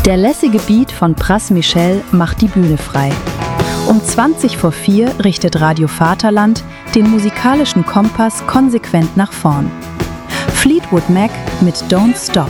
Der lässige Beat von Pras Michel macht die Bühne frei. Um 4:20 richtet Radio Vaterland den musikalischen Kompass konsequent nach vorn. Fleetwood Mac mit Don't Stop.